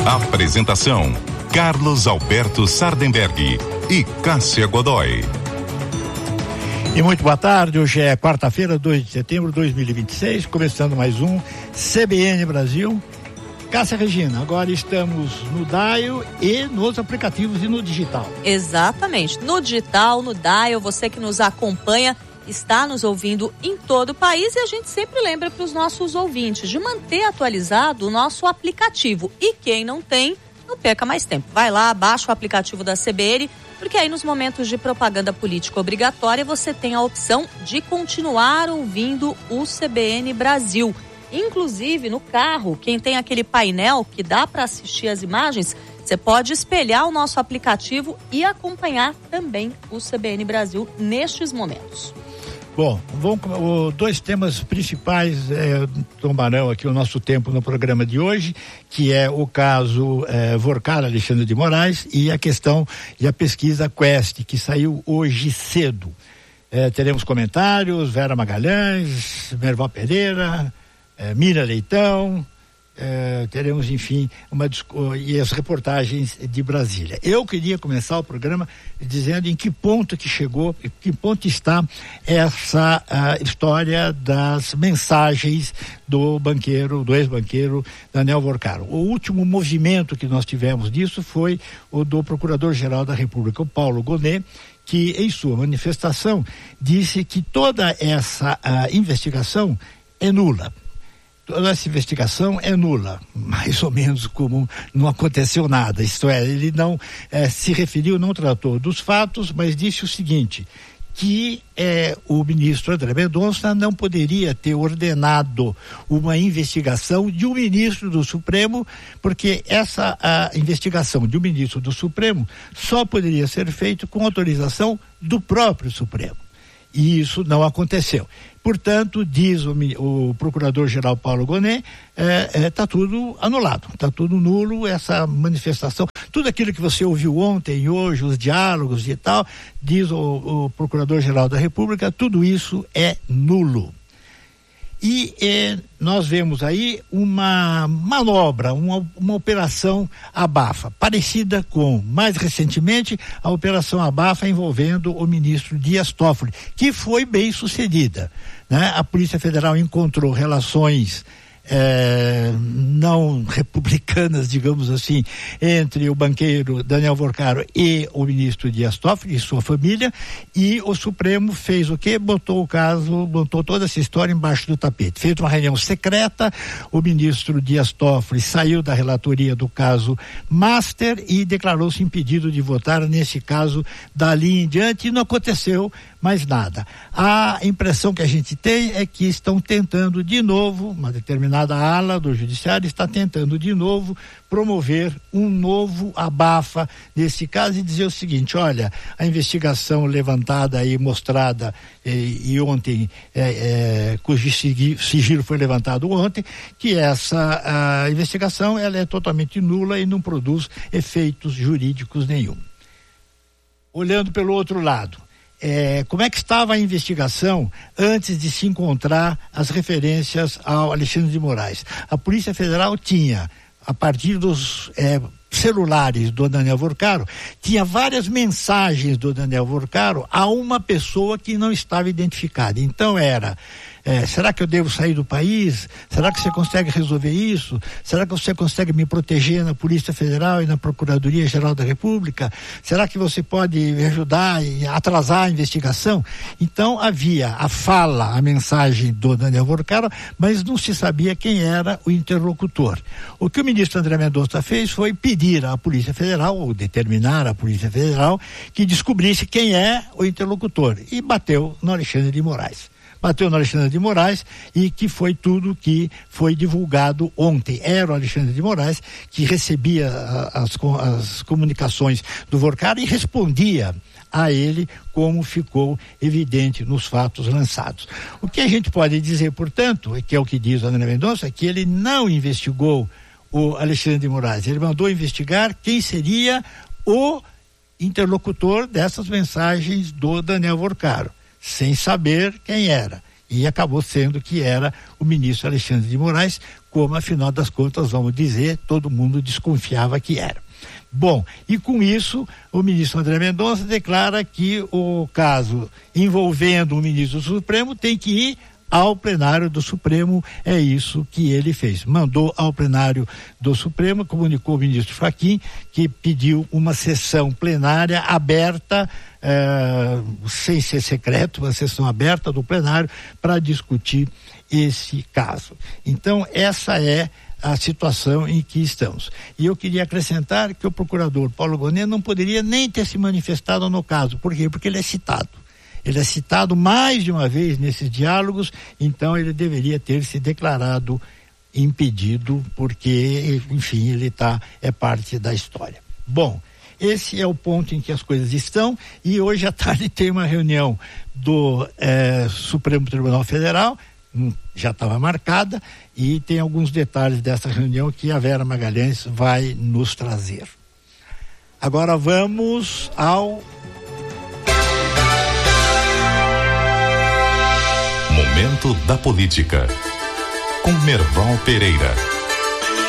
Apresentação: Carlos Alberto Sardenberg e Cássia Godoy. E muito boa tarde, hoje é quarta-feira, 2 de setembro de 2026, começando mais um CBN Brasil. Cássia Regina, agora estamos no dial e nos aplicativos e no digital. Exatamente, no digital, no dial, você que nos acompanha está nos ouvindo em todo o país, e a gente sempre lembra para os nossos ouvintes de manter atualizado o nosso aplicativo. E quem não tem, não perca mais tempo. Vai lá, baixa o aplicativo da CBN, porque aí nos momentos de propaganda política obrigatória você tem a opção de continuar ouvindo o CBN Brasil. Inclusive no carro, quem tem aquele painel que dá para assistir as imagens, você pode espelhar o nosso aplicativo e acompanhar também o CBN Brasil nestes momentos. Bom, dois temas principais tomarão aqui o nosso tempo no programa de hoje, que é o caso Vorcar Alexandre de Moraes e a questão e a pesquisa Quest, que saiu hoje cedo. Teremos comentários, Vera Magalhães, Merval Pereira, Mira Leitão, teremos, enfim, e as reportagens de Brasília. Eu queria começar o programa dizendo em que ponto que chegou, em que ponto está essa história das mensagens do ex-banqueiro Daniel Vorcar. O último movimento que nós tivemos disso foi o do Procurador-Geral da República, o Paulo Gonet, que em sua manifestação disse que toda essa investigação é nula. Toda essa investigação é nula, mais ou menos como não aconteceu nada. Isto é, ele não se referiu, não tratou dos fatos, mas disse o seguinte, que o ministro André Mendonça não poderia ter ordenado uma investigação de um ministro do Supremo, porque essa investigação de um ministro do Supremo só poderia ser feita com autorização do próprio Supremo. E isso não aconteceu. Portanto, diz o Procurador-Geral Paulo Gonet, está tudo anulado, está tudo nulo, essa manifestação. Tudo aquilo que você ouviu ontem e hoje, os diálogos e tal, diz o Procurador-Geral da República, tudo isso é nulo. E nós vemos aí uma manobra, uma operação abafa, parecida com, mais recentemente, a operação abafa envolvendo o ministro Dias Toffoli, que foi bem sucedida, né? A Polícia Federal encontrou relações não republicanas, digamos assim, entre o banqueiro Daniel Vorcar e o ministro Dias Toffoli e sua família, e o Supremo fez o quê? Botou toda essa história embaixo do tapete. Fez uma reunião secreta, o ministro Dias Toffoli saiu da relatoria do caso Master e declarou-se impedido de votar nesse caso dali em diante, e não aconteceu mais nada. A impressão que a gente tem é que estão tentando de novo, uma determinada ala do judiciário está tentando de novo promover um novo abafa nesse caso e dizer o seguinte, olha, a investigação levantada e mostrada e ontem, cujo sigilo foi levantado ontem, que essa investigação ela é totalmente nula e não produz efeitos jurídicos nenhum. Olhando pelo outro lado, como é que estava a investigação antes de se encontrar as referências ao Alexandre de Moraes? A Polícia Federal tinha, a partir dos celulares do Daniel Vorcar, tinha várias mensagens do Daniel Vorcar a uma pessoa que não estava identificada. Então era, será que eu devo sair do país? Será que você consegue resolver isso? Será que você consegue me proteger na Polícia Federal e na Procuradoria-Geral da República? Será que você pode me ajudar e atrasar a investigação? Então havia a mensagem do Daniel Vorcar, mas não se sabia quem era o interlocutor. O que o ministro André Mendonça fez foi pedir à Polícia Federal, ou determinar à Polícia Federal, que descobrisse quem é o interlocutor, e bateu no Alexandre de Moraes. E que foi tudo que foi divulgado ontem. Era o Alexandre de Moraes que recebia as comunicações do Vorcar e respondia a ele, como ficou evidente nos fatos lançados. O que a gente pode dizer, portanto, que é o que diz o André Mendonça, é que ele não investigou o Alexandre de Moraes, ele mandou investigar quem seria o interlocutor dessas mensagens do Daniel Vorcar, sem saber quem era. E acabou sendo que era o ministro Alexandre de Moraes, como afinal das contas, vamos dizer, todo mundo desconfiava que era. Bom, e com isso, o ministro André Mendonça declara que o caso envolvendo o ministro do Supremo tem que ir ao plenário do Supremo. É isso que ele fez. Mandou ao plenário do Supremo, comunicou o ministro Fachin que pediu uma sessão plenária aberta, sem ser secreto, uma sessão aberta do plenário para discutir esse caso. Então, essa é a situação em que estamos. E eu queria acrescentar que o procurador Paulo Gonet não poderia nem ter se manifestado no caso. Por quê? Porque ele é citado. Ele é citado mais de uma vez nesses diálogos, então ele deveria ter se declarado impedido, porque, enfim, ele é parte da história. Bom, esse é o ponto em que as coisas estão, e hoje à tarde tem uma reunião do Supremo Tribunal Federal, já estava marcada, e tem alguns detalhes dessa reunião que a Vera Magalhães vai nos trazer. Agora vamos ao Momento da Política, com Merval Pereira.